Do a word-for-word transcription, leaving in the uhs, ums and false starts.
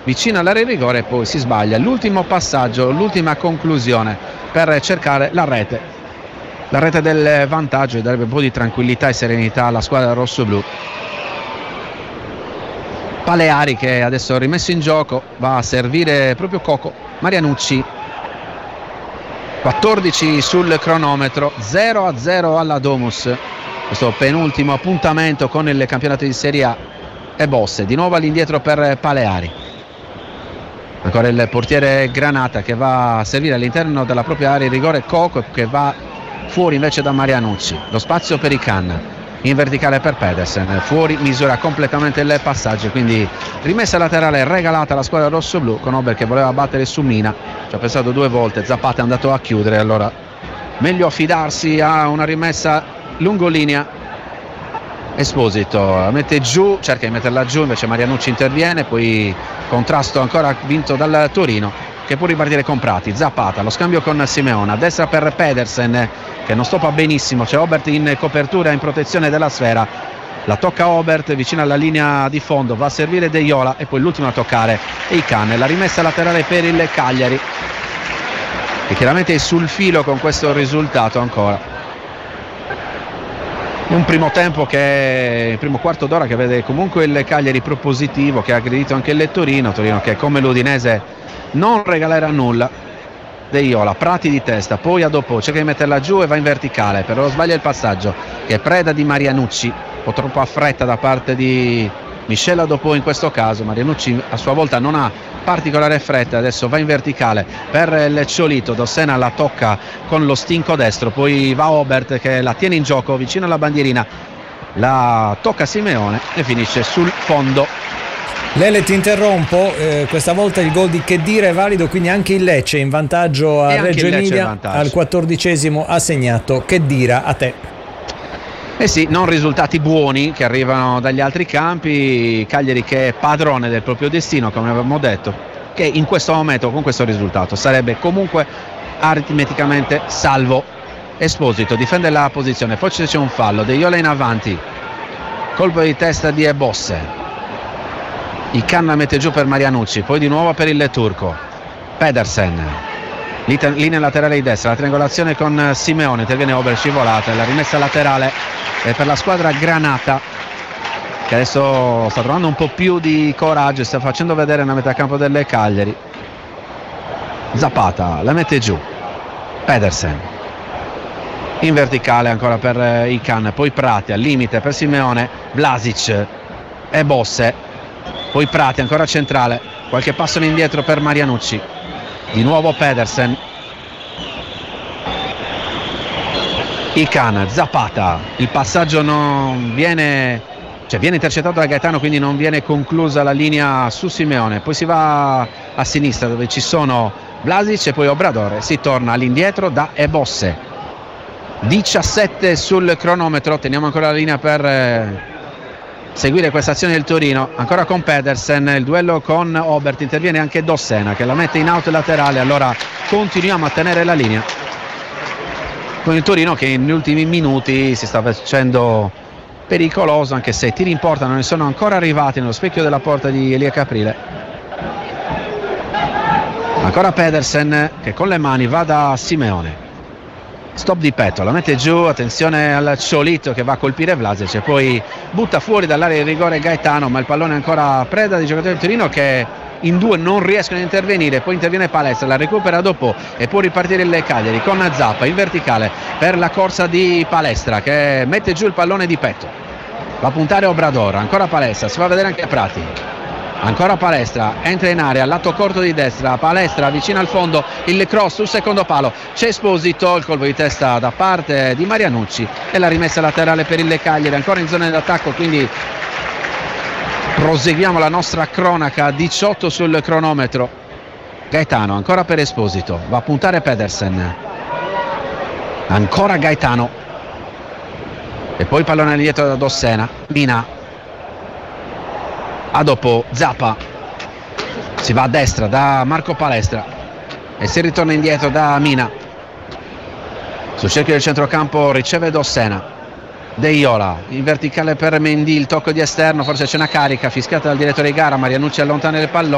vicino all'area di rigore e poi si sbaglia. L'ultimo passaggio, l'ultima conclusione per cercare la rete, la rete del vantaggio, e darebbe un po' di tranquillità e serenità alla squadra rossoblù. Paleari che adesso rimesso in gioco, va a servire proprio Coco. Marianucci, quattordici sul cronometro, zero a zero alla Domus, questo penultimo appuntamento con il campionato di Serie A. E Bosse di nuovo all'indietro per Paleari, ancora il portiere Granata che va a servire all'interno della propria area di rigore. Coco che va fuori invece da Marianucci, lo spazio per Ican, in verticale per Pedersen, fuori misura completamente il passaggio, quindi rimessa laterale regalata alla squadra rossoblù, con Ober che voleva battere su Mina, ci ha pensato due volte, Zapata è andato a chiudere, allora meglio affidarsi a una rimessa lungolinea. Esposito la mette giù, cerca di metterla giù, invece Marianucci interviene, poi contrasto ancora vinto dal Torino che può ripartire con Prati. Zapata, lo scambio con Simeone, a destra per Pedersen che non stoppa benissimo, c'è Obert in copertura, in protezione della sfera, la tocca Obert vicino alla linea di fondo, va a servire De Iola e poi l'ultimo a toccare Ican. La rimessa laterale per il Cagliari che chiaramente è sul filo con questo risultato ancora. Un primo tempo che, il primo quarto d'ora che vede comunque il Cagliari propositivo, che ha aggredito anche il Torino, Torino che come l'Udinese non regalerà nulla. De Iola, Prati di testa, poi a dopo cerca di metterla giù e va in verticale, però sbaglia il passaggio, che è preda di Marianucci, un po' troppo a fretta da parte di Michela dopo in questo caso. Marianucci a sua volta non ha particolare fretta, adesso va in verticale per il Ciolito, Dossena la tocca con lo stinco destro, poi va Obert che la tiene in gioco vicino alla bandierina, la tocca Simeone e finisce sul fondo. Lele, ti interrompo, eh, questa volta il gol di Khedira è valido, quindi anche il Lecce in vantaggio a Reggio Emilia, al quattordicesimo ha segnato Khedira. A te. Eh sì, non risultati buoni che arrivano dagli altri campi, Cagliari che è padrone del proprio destino, come avevamo detto, che in questo momento con questo risultato sarebbe comunque aritmeticamente salvo. Esposito difende la posizione, poi c'è un fallo, De Iola in avanti, colpo di testa di Bosse, Ican la mette giù per Marianucci, poi di nuovo per il turco. Pedersen, linea laterale di destra, la triangolazione con Simeone, interviene Ober, scivolata, la rimessa laterale è per la squadra Granata che adesso sta trovando un po' più di coraggio, sta facendo vedere una metà campo delle Cagliari. Zapata la mette giù, Pedersen in verticale ancora per Ican, poi Prati al limite per Simeone, Vlasic e Bosse, poi Prati ancora centrale, qualche passo in indietro per Marianucci, di nuovo Pedersen, Ican, Zapata, il passaggio non viene, cioè viene intercettato da Gaetano, quindi non viene conclusa la linea su Simeone, poi si va a sinistra dove ci sono Vlasic e poi Obrador, si torna all'indietro da Ebosse. diciassette sul cronometro, teniamo ancora la linea per eh, seguire questa azione del Torino, ancora con Pedersen, il duello con Obert, interviene anche Dossena che la mette in out laterale, allora continuiamo a tenere la linea con il Torino che negli ultimi minuti si sta facendo pericoloso, anche se tiri in porta non ne sono ancora arrivati nello specchio della porta di Elia Caprile. Ancora Pedersen che con le mani va da Simeone, stop di petto, la mette giù, attenzione al Ciolito che va a colpire Vlasic e poi butta fuori dall'area di rigore Gaetano, ma il pallone è ancora preda dei giocatori del Torino che in due non riescono ad intervenire, poi interviene Palestra, la recupera dopo e può ripartire il Cagliari con Zappa in verticale per la corsa di Palestra che mette giù il pallone di petto, va a puntare Obrador, ancora Palestra, si fa vedere anche Prati, ancora Palestra, entra in area, lato corto di destra, Palestra vicino al fondo, il cross sul secondo palo, c'è Esposito, il colpo di testa da parte di Marianucci e la rimessa laterale per il Cagliari, ancora in zona d'attacco, quindi proseguiamo la nostra cronaca, diciotto sul cronometro. Gaetano ancora per Esposito, va a puntare Pedersen, ancora Gaetano e poi pallone dietro da Dossena, Mina, a dopo Zappa, si va a destra da Marco Palestra e si ritorna indietro da Mina, sul cerchio del centrocampo riceve Dossena, De Iola in verticale per Mendy, il tocco di esterno, forse c'è una carica fischiata dal direttore di gara, Marianucci allontana il pallone.